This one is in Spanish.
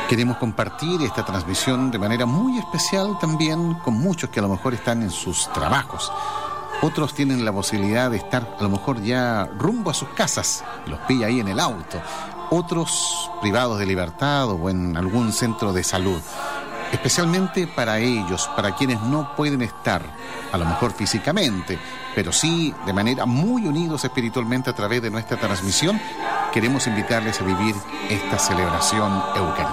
Queremos compartir esta transmisión de manera muy especial también con muchos que a lo mejor están en sus trabajos. Otros tienen la posibilidad de estar a lo mejor ya rumbo a sus casas, los pilla ahí en el auto. Otros privados de libertad o en algún centro de salud. Especialmente para ellos, para quienes no pueden estar, a lo mejor físicamente, pero sí de manera muy unidos espiritualmente a través de nuestra transmisión, queremos invitarles a vivir esta celebración eucarística.